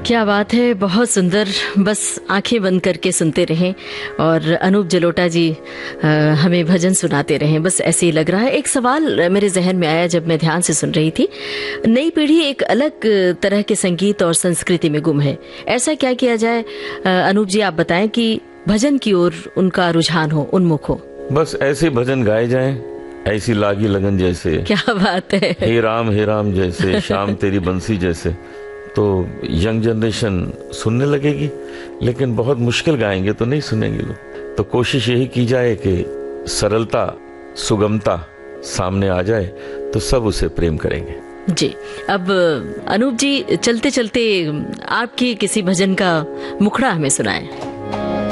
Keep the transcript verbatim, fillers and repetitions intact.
क्या बात है, बहुत सुंदर। बस आंखें बंद करके सुनते रहें और अनूप जलोटा जी आ, हमें भजन सुनाते रहें, बस ऐसे ही लग रहा है। एक सवाल मेरे जहन में आया जब मैं ध्यान से सुन रही थी। नई पीढ़ी एक अलग तरह के संगीत और संस्कृति में गुम है, ऐसा क्या किया जाए? अनूप जी आप बताएं कि भजन की ओर उनका रुझान हो, उन्मुख हो। बस ऐसे भजन गाए जाएं, ऐसी लागी लगन जैसे। क्या बात है। हे राम हे राम जैसे, शाम तेरी बंसी जैसे, तो यंग जनरेशन सुनने लगेगी। लेकिन बहुत मुश्किल गाएंगे तो नहीं सुनेंगे लोग। तो कोशिश यही की जाए कि सरलता, सुगमता सामने आ जाए तो सब उसे प्रेम करेंगे। जी, अब अनूप जी चलते चलते आपकी किसी भजन का मुखड़ा हमें सुनाएं।